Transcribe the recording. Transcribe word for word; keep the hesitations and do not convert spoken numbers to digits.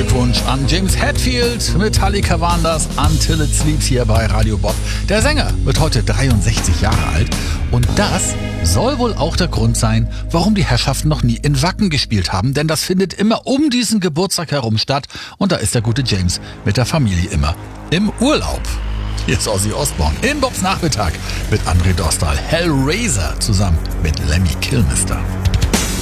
Glückwunsch an James Hetfield. Metallica waren das. Until It Sleeps hier bei Radio Bob. Der Sänger wird heute dreiundsechzig Jahre alt. Und das soll wohl auch der Grund sein, warum die Herrschaften noch nie in Wacken gespielt haben. Denn das findet immer um diesen Geburtstag herum statt. Und da ist der gute James mit der Familie immer im Urlaub. Hier ist Ozzy Osbourne in Bobs Nachmittag mit André Dostal. Hellraiser zusammen mit Lemmy Kilmister.